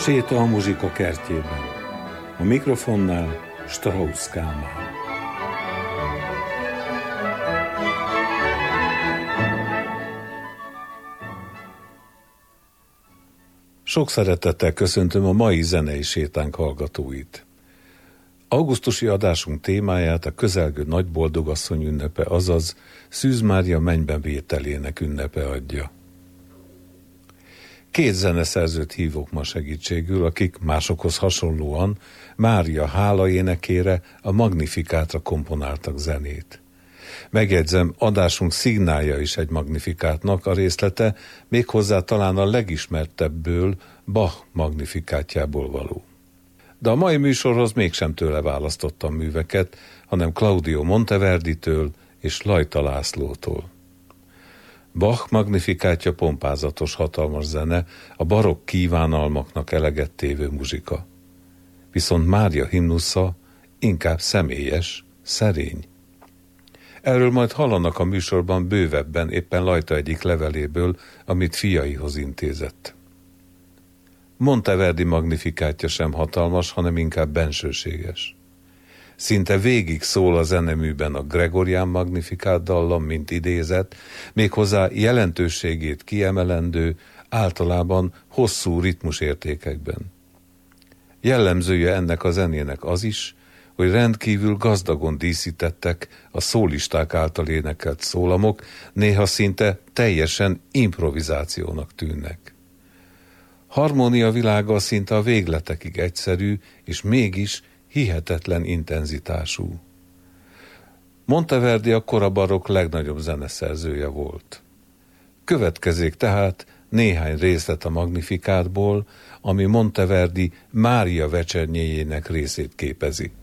Séta a muzsika kertjében. A mikrofonnál Strauss Kálmán. Sok szeretettel köszöntöm a mai zenei sétánk hallgatóit. Augusztusi adásunk témáját a közelgő Nagyboldogasszony ünnepe, azaz Szűz Mária mennyben vételének ünnepe adja. Két zeneszerzőt hívok ma segítségül, akik másokhoz hasonlóan Mária hála énekére, a Magnifikátra komponáltak zenét. Megjegyzem, adásunk szignálja is egy Magnifikátnak a részlete, méghozzá talán a legismertebből, Bach Magnifikátjából való. De a mai műsorhoz mégsem tőle választottam műveket, hanem Claudio Monteverditől és Lajta Lászlótól. Bach Magnifikátja pompázatos, hatalmas zene, a barokk kívánalmaknak eleget tévő muzsika. Viszont Mária himnusza inkább személyes, szerény. Erről majd hallanak a műsorban bővebben, éppen Lajta egyik leveléből, amit fiaihoz intézett. Monteverdi Magnifikátja sem hatalmas, hanem inkább bensőséges. Szinte végig szól a zeneműben a Gregorián Magnifikát dallam, mint idézet, méghozzá jelentőségét kiemelendő, általában hosszú ritmusértékekben. Jellemzője ennek a zenének az is, hogy rendkívül gazdagon díszítettek a szólisták által énekelt szólamok, néha szinte teljesen improvizációnak tűnnek. Harmónia világa szinte a végletekig egyszerű, és mégis hihetetlen intenzitású. Monteverdi a kora barokk legnagyobb zeneszerzője volt. Következzék tehát néhány részlet a Magnifikátból, ami Monteverdi Mária vecsernyéjének részét képezi.